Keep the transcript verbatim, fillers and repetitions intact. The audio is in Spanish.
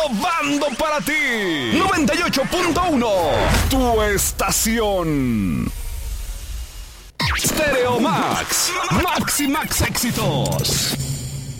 innovando para ti. noventa y ocho punto uno, tu estación. Stereo Max, Max y Max éxitos.